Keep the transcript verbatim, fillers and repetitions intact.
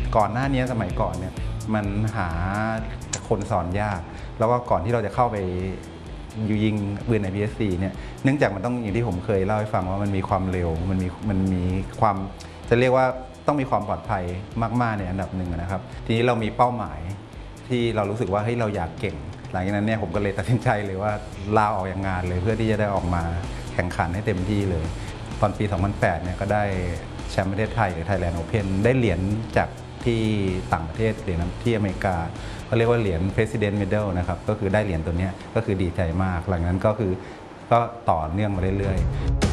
ก่อนหน้านี้สมัยก่อนเนี่ยมันหาคนสอนยากแล้วก็ก่อนที่เราจะเข้าไปยูยิงปืนใน พี เอส ซี เนี่ยเนื่องจากมันต้องอย่างที่ผมเคยเล่าให้ฟังว่ามันมีความเร็วมันมีมันมีความจะเรียกว่าต้องมีความปลอดภัยมากๆในอันดับหนึ่งนะครับทีนี้เรามีเป้าหมายที่เรารู้สึกว่าเฮ้ยเราอยากเก่งหลังจากนั้นเนี่ยผมก็เลยตัดสินใจเลยว่าลาออกจากงานเลยเพื่อที่จะได้ออกมาแข่งขันให้เต็มที่เลยตอนปีสองพันแปดเนี่ยก็ได้แชมป์ประเทศไทยหรือ Thailand Open ได้เหรียญจากที่ต่างประเทศเหรียญที่อเมริกาเขาเรียกว่าเหรียญ President Medal นะครับก็คือได้เหรียญตัวนี้ก็คือดีใจมากหลังนั้นก็คือก็ต่อเนื่องมาเรื่อยๆ